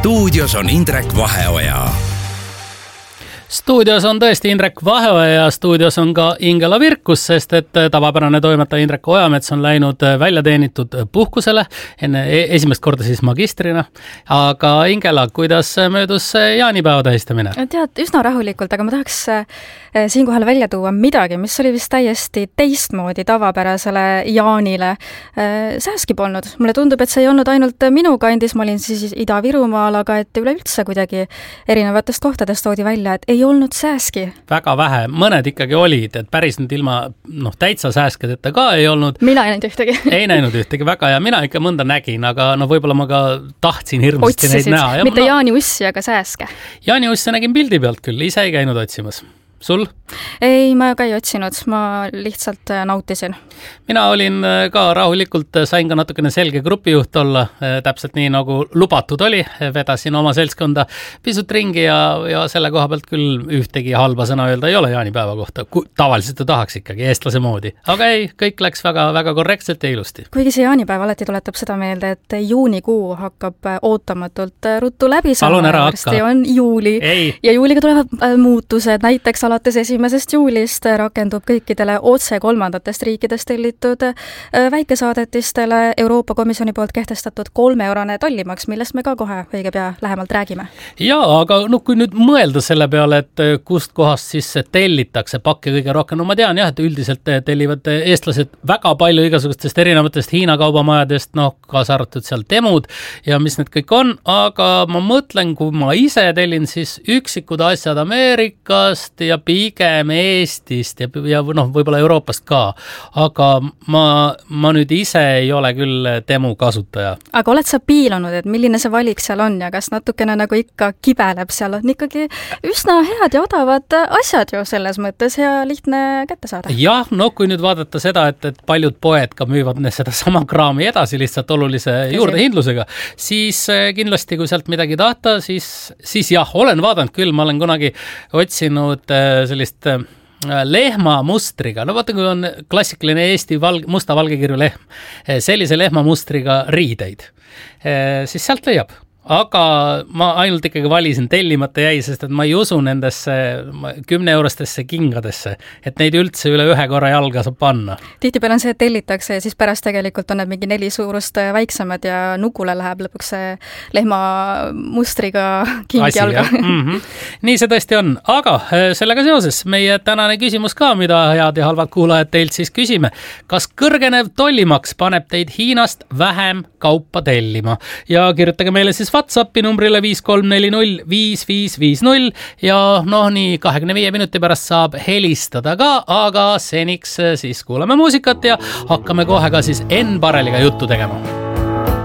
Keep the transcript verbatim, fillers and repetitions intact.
stuudios on Indrek Vaheoja. Stuudios on tõesti Indrek Vaheoja ja stuudios on ka Ingela Virkus, sest et tavapärane toimetaja Indrek Ojamets on läinud välja teenitud puhkusele, enne esimest korda siis magistrina. Aga Ingela, kuidas möödus jaanipäeva tähistamine? Tead, üsna rahulikult, aga ma tahaks siinkohal välja tuua midagi, mis oli vist täiesti teistmoodi tavapärasele jaanile. Sääski polnud. Mulle tundub, et see ei olnud ainult minu kandis, ma olin siis Ida-Virumaal, aga et üleüldse kuidagi erinevatest kohtadest toodi välja, et ei olnud sääski. Väga vähe, mõned ikkagi olid, et päris nüüd ilma noh, täitsa sääskedeta ka ei olnud. Mina ei näinud ühtegi. Ei näinud ühtegi, väga ja mina ikka mõnda nägin, aga no võib-olla ma ka tahtsin hirmasti Otsisid. Neid näha. Mitte ma... Jaani Ussi, aga sääske. Jaani Ussi nägin pildi pealt küll, ise ei käinud otsimas. Sul? Ei, ma ka ei otsinud, ma lihtsalt nautisin. Mina olin ka rahulikult, sain ka natukene selge grupijuht olla, täpselt nii nagu lubatud oli, vedasin oma seltskonda pisut ringi ja, ja selle koha pealt küll ühtegi halba sõna öelda ei ole jaanipäeva kohta, tavaliselt ju tahaks ikkagi eestlase moodi, aga ei, kõik läks väga, väga korrektselt ja ilusti. Kuigi see jaanipäev alati tuletab seda meelde, et juunikuu hakkab ootamatult ruttu läbi Palun ära hakka. On juuli ei. Ja juuliga tulevad muutused, näiteks alates esimesest juulist rakendub kõikidele otse kolmandatest riikidest tellitud väikesaadetistele Euroopa Komisjoni poolt kehtestatud kolmeeurone tollimaks, millest me ka kohe õige pea lähemalt räägime. Jaa, aga no, kui nüüd mõelda selle peale, et kust kohast siis tellitakse pakke kõige rohkem, no ma tean jah, et üldiselt tellivad eestlased väga palju igasugustest erinevatest Hiina kaubamajadest, noh, kaasa arvatud seal Temud ja mis need kõik on, aga ma mõtlen, kui ma ise tellin, siis üksikud asjad Ameerikast ja pigem Eestist ja, ja noh, võib-olla Euroopast ka, aga ma, ma nüüd ise ei ole küll Temu kasutaja. Aga oled sa piilunud, et milline see valik seal on ja kas natukene nagu ikka kibeleb, seal on ikkagi üsna head ja odavad asjad ju selles mõttes ja lihtne kätte saada? Jah, no kui nüüd vaadata seda, et, et paljud poed ka müüvad seda sama kraami edasi lihtsalt olulise juurdehindlusega, siis kindlasti kui sealt midagi tahta, siis, siis jah, olen vaadanud küll, ma olen kunagi otsinud sellist lehma mustriga, no vaata, kui on klassikaline Eesti valg, musta valgekirju lehm, sellise lehma mustriga riideid, siis sealt leiab. Aga ma ainult ikkagi valisin tellimata jäi, sest et ma ei usu nendesse kümne eurostesse kingadesse, et neid üldse üle ühe korra jalga saab panna. Tihtipeale on see, et tellitakse ja siis pärast tegelikult on need mingi neli suurust väiksemad ja nukule läheb lõpuks see lehma mustriga king Asi, jalga. Mm-hmm. Nii see tõesti on, aga sellega seoses meie tänane küsimus ka, mida head ja halvad kuulajad teilt siis küsime. Kas kõrgenev tollimaks paneb teid Hiinast vähem kaupa tellima? Ja kirjutage meile siis WhatsAppi numbrile viis kolm neli null viis viis viis null ja noh, nii kahekümne viie minuti pärast saab helistada ka, aga seniks siis kuulame muusikat ja hakkame kohe ka siis Enn Bareliga juttu tegema.